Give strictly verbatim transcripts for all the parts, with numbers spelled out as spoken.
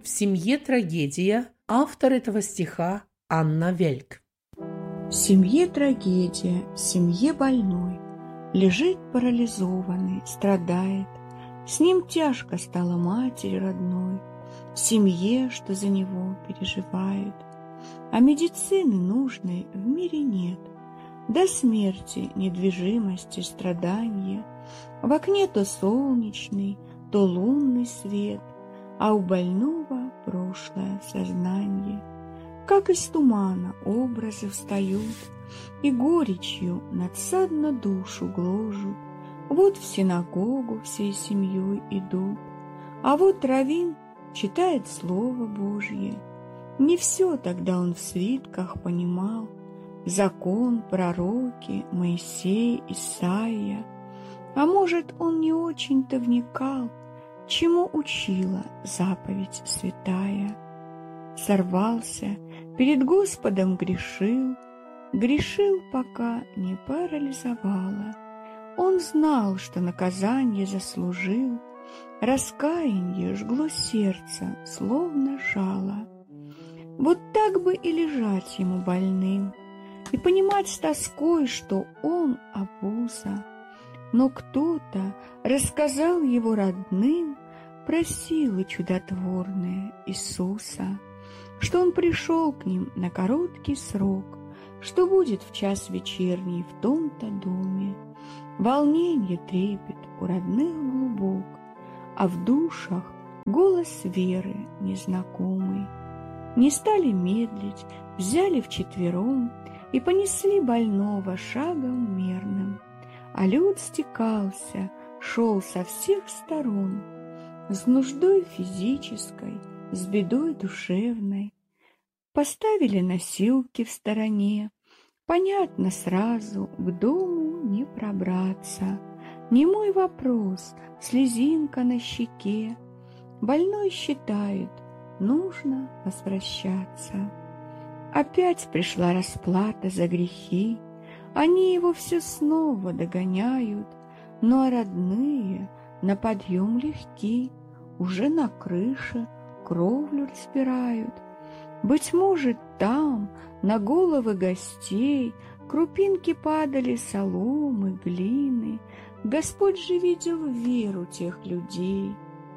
В семье трагедия. Автор этого стиха Анна Вельк. В семье трагедия, в семье больной. Лежит парализованный, страдает. С ним тяжко стало матери родной, в семье, что за него переживает. А медицины нужной в мире нет. До смерти, недвижимости, страдания. В окне то солнечный, то лунный свет, а у больного прошлое сознание. Как из тумана образы встают и горечью надсадно душу гложут. Вот в синагогу всей семьей идут, а вот Раввин читает Слово Божье. Не все тогда он в свитках понимал, закон, пророки, Моисей, Исаия. А может, он не очень-то вникал, чему учила заповедь святая. Сорвался, перед Господом грешил, грешил, пока не парализовало. Он знал, что наказание заслужил, раскаяние жгло сердце, словно жало. Вот так бы и лежать ему больным, и понимать с тоской, что он обуза. Но кто-то рассказал его родным про силы чудотворные Иисуса, что он пришел к ним на короткий срок, что будет в час вечерний в том-то доме. Волнение трепет у родных глубок, а в душах голос веры незнакомый. Не стали медлить, взяли вчетвером и понесли больного шагом мерным. А люд стекался, шел со всех сторон, с нуждой физической, с бедой душевной. Поставили носилки в стороне, понятно сразу, к дому не пробраться. Немой вопрос, слезинка на щеке. Больной считает, нужно возвращаться. Опять пришла расплата за грехи. Они его все снова догоняют, но родные на подъем легки, уже на крыше кровлю разбирают. Быть может, там на головы гостей крупинки падали соломы, глины. Господь же видел веру тех людей.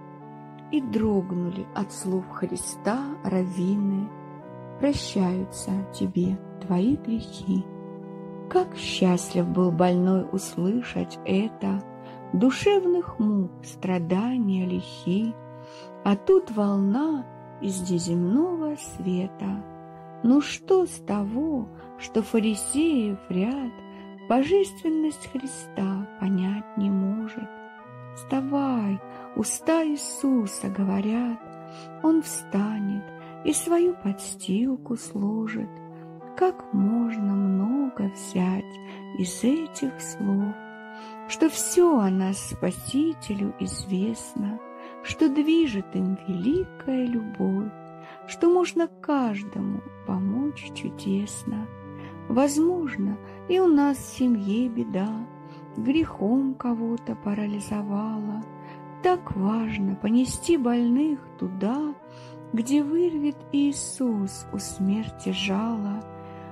И дрогнули от слов Христа раввины. Прощаются тебе твои грехи. Как счастлив был больной услышать это, душевных мук, страдания лихи. А тут волна из неземного света. Ну что с того, что фарисеев ряд божественность Христа понять не может? Вставай, уста Иисуса говорят, Он встанет и свою подстилку сложит. Как можно много взять из этих слов, что все о нас Спасителю известно, что движет им великая любовь, что можно каждому помочь чудесно. Возможно, и у нас в семье беда, грехом кого-то парализовала. Так важно понести больных туда, где вырвет Иисус у смерти жало.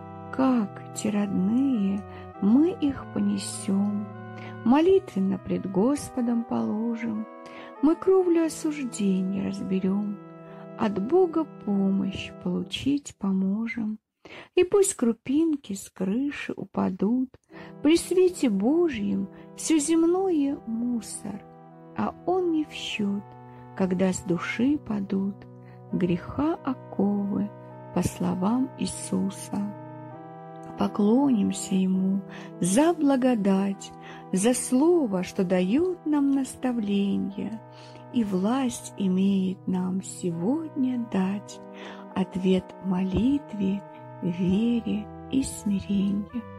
Как те родные, мы их понесем, молитвенно пред Господом положим, мы кровлю осуждения разберем, от Бога помощь получить поможем. И пусть крупинки с крыши упадут, при свете Божьем все земное мусор, а он не в счет, когда с души падут греха оковы, по словам Иисуса. Поклонимся Ему за благодать, за слово, что дает нам наставление, и власть имеет нам сегодня дать ответ молитве, вере и смирению.